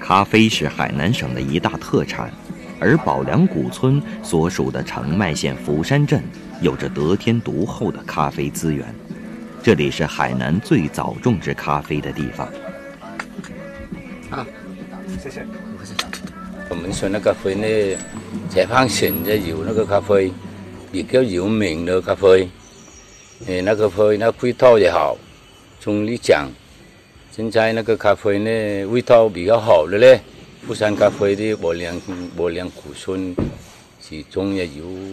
咖啡是海南省的一大特产，而宝良古村所属的澄迈县福山镇有着得天独厚的咖啡资源，这里是海南最早种植咖啡的地方。 好，谢谢。我们说那咖啡呢，解放前就有那个咖啡，比较有名的咖啡，那个咖啡那味道也好，中医讲。现在那个咖啡呢，味道比较好的嘞，福山咖啡的宝良古村，其中也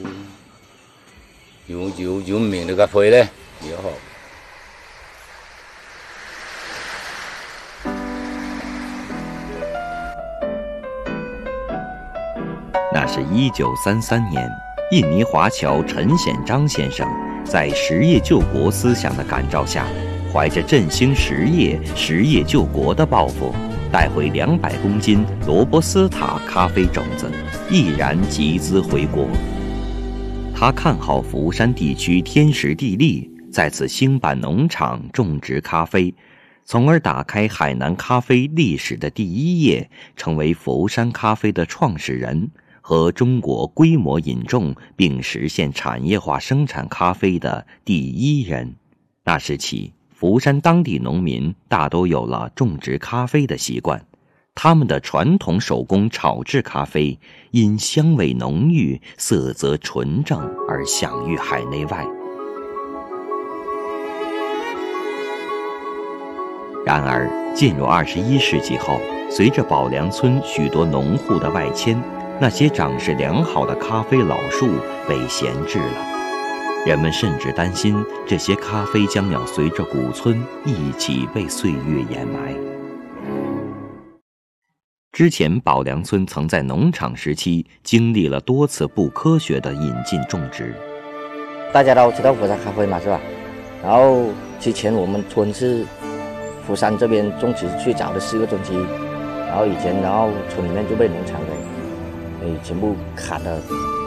有名的咖啡嘞，比较好。 那是1933年，印尼华侨陈显章先生在实业救国思想的感召下，怀着振兴实业救国的抱负，带回200公斤罗伯斯塔咖啡种子，毅然集资回国。他看好福山地区天时地利，在此兴办农场种植咖啡，从而打开海南咖啡历史的第一页，成为福山咖啡的创始人和中国规模引种并实现产业化生产咖啡的第一人。那时起，福山当地农民大都有了种植咖啡的习惯，他们的传统手工炒制咖啡因香味浓郁、色泽纯正而享誉海内外。然而，进入21世纪后，随着宝良村许多农户的外迁，那些长势良好的咖啡老树被闲置了。人们甚至担心，这些咖啡将要随着古村一起被岁月掩埋。之前，宝良村曾在农场时期经历了多次不科学的引进种植。 大家都知道福山咖啡嘛，是吧？然后之前我们村是福山这边种植最早的4个村区，然后村里面就被农场给全部砍了。